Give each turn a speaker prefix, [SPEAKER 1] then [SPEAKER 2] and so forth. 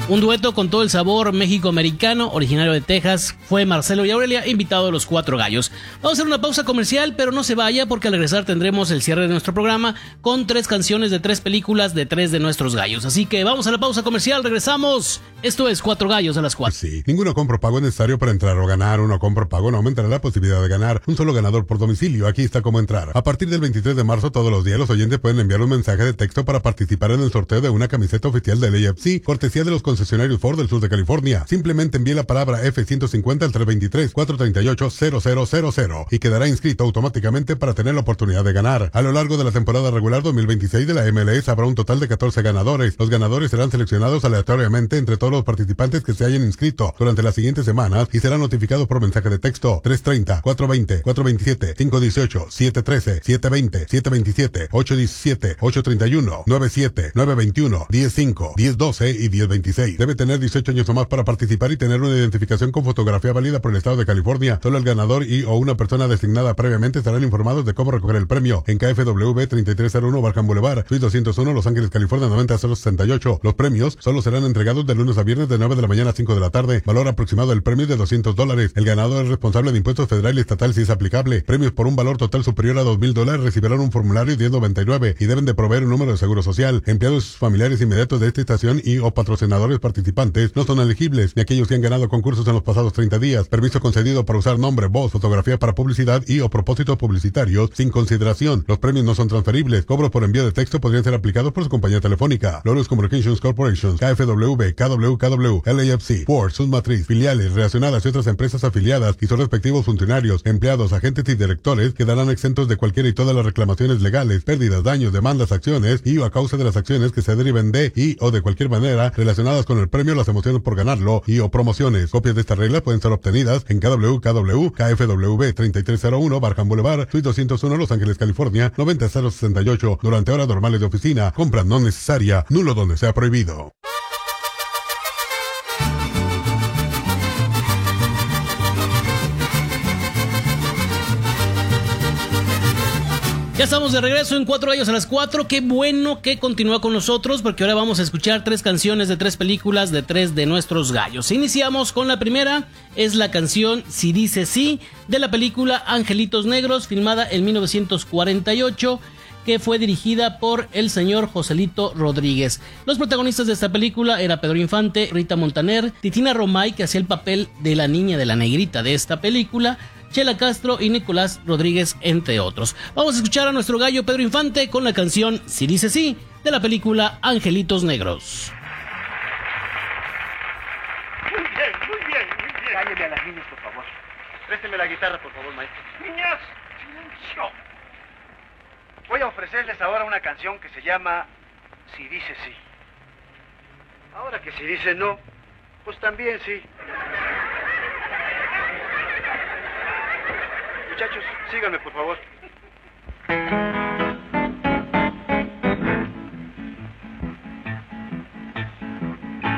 [SPEAKER 1] Un dueto con todo el sabor México-americano, originario de Texas, fue Marcelo y Aurelia, invitado de los Cuatro Gallos. Vamos a hacer una pausa comercial, pero no se vaya porque al regresar tendremos el cierre de nuestro programa con 3 canciones de 3 películas de 3 de nuestros gallos. Así que vamos a la pausa comercial, regresamos. Esto es Cuatro Gallos a las 4.
[SPEAKER 2] Sí, ninguno compro pago es necesario para entrar o ganar. Uno compro pago no aumentará la posibilidad de ganar. Un solo ganador por domicilio. Aquí está cómo entrar. A partir del 23 de marzo, todos los días, los oyentes pueden enviar un mensaje de texto para participar en el sorteo de una camiseta oficial del AFC, cortesía de los concesionarios Ford del sur de California. Simplemente envíe la palabra F-150 al 323-438-0000 y quedará inscrito automáticamente para tener la oportunidad de ganar. A lo largo de la temporada regular 2026 de la MLS habrá un total de 14 ganadores. Los ganadores serán seleccionados aleatoriamente entre todos los participantes que se hayan inscrito durante las siguientes semanas y serán notificados por mensaje de texto 330, 420, 427, 518, 713, 720, 727, 817, 831, 97, 921, 105, 1012 y 1026. Debe tener 18 años o más para participar y tener una identificación con fotografía válida por el estado de California. Solo el ganador y o una persona designada previamente estarán informados de cómo recoger el premio en KFW 3301 Barham Boulevard, Suite 201, Los Ángeles, California 90068. Los premios solo serán entregados de lunes a viernes de 9 de la mañana a 5 de la tarde. Valor aproximado del premio es de $200. El ganador es responsable de impuestos federal y estatal si es aplicable. Premios por un valor total superior a $2,000 recibirán un formulario 1099 y deben de proveer un número de seguro social. Empleados y sus familiares inmediatos de esta estación y o patrocinadores participantes no son elegibles, ni aquellos que han ganado concursos en los pasados 30 días. Permiso concedido para usar nombre, voz, fotografía para publicidad y o propósitos publicitarios sin consideración. Los premios no son transferibles. Cobros por envío de texto podrían ser aplicados por su compañía telefónica. Lotus Communications Corporation, KFW, KWKW, LAFC, Ford, Sun Matriz, filiales relacionadas y otras empresas afiliadas y sus respectivos funcionarios, empleados, agentes y directores quedarán exentos de cualquiera y todas las reclamaciones legales, pérdidas, daños, demandas, acciones y o a causa de las acciones que se deriven de y o de cualquier manera relacionadas con el premio, las emociones por ganarlo y o promociones. Copias de esta regla pueden ser obtenidas en KWKW, KFW 3301 Barham Boulevard, Suite 201, Los Ángeles, California 90068 durante horas normales de oficina. Compra no necesaria, nulo donde sea prohibido.
[SPEAKER 1] Ya estamos de regreso en Cuatro Gallos a las 4. Qué bueno que continúa con nosotros porque ahora vamos a escuchar 3 canciones de 3 películas de 3 de nuestros gallos. Iniciamos con la primera, es la canción Si Dice Sí de la película Angelitos Negros, filmada en 1948, que fue dirigida por el señor Joselito Rodríguez. Los protagonistas de esta película era Pedro Infante, Rita Montaner, Titina Romay, que hacía el papel de la niña de la negrita de esta película, Chela Castro y Nicolás Rodríguez, entre otros. Vamos a escuchar a nuestro gallo Pedro Infante con la canción Si Dice Sí de la película Angelitos Negros.
[SPEAKER 3] Muy bien, muy bien, muy bien. Cálleme a las niñas, por favor. Présteme la guitarra, por favor, maestro. Niñas, silencio. Voy a ofrecerles ahora una canción que se llama Si Dice Sí. Ahora que si dice no, pues también sí. Muchachos, síganme, por favor.